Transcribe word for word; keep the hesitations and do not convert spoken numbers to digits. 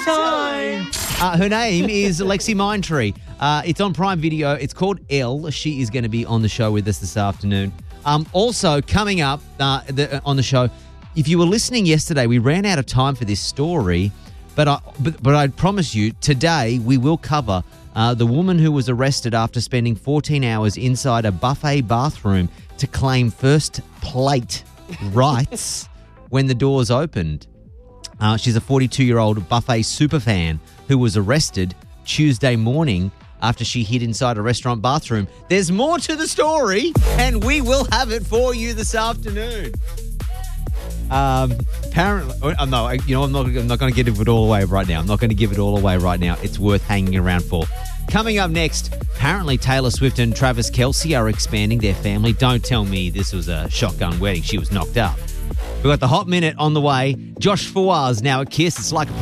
time. Uh, her name is Lexi Mindtree. Uh, it's on Prime Video. It's called Elle. She is going to be on the show with us this afternoon. Um, also, coming up uh, the, on the show, if you were listening yesterday, we ran out of time for this story, but I, but, but I promise you, today we will cover uh, the woman who was arrested after spending fourteen hours inside a buffet bathroom to claim first plate rights when the doors opened. Uh, she's a forty-two-year-old buffet superfan who was arrested Tuesday morning after she hid inside a restaurant bathroom. There's more to the story, and we will have it for you this afternoon. Um, apparently, oh, no, you know, I'm not, I'm not going to give it all away right now. I'm not going to give it all away right now. It's worth hanging around for. Coming up next, apparently Taylor Swift and Travis Kelce are expanding their family. Don't tell me this was a shotgun wedding. She was knocked up. We've got the Hot Minute on the way. Josh Fawaz now at Kiss. It's like a